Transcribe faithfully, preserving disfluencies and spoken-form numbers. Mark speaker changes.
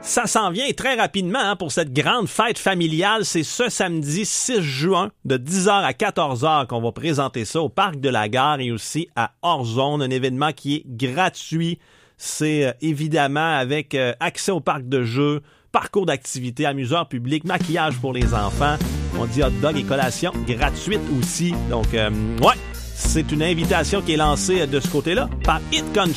Speaker 1: Ça s'en vient très rapidement hein, pour cette grande fête familiale. C'est ce samedi six juin de dix heures à quatorze heures qu'on va présenter ça au Parc de la Gare et aussi à Hors-Zone, un événement qui est gratuit. C'est euh, évidemment avec euh, accès au parc de jeux, parcours d'activités, amuseurs publics, maquillage pour les enfants. On dit hot dog et collation gratuite aussi. Donc, euh, ouais, c'est une invitation qui est lancée de ce côté-là par Hit Country.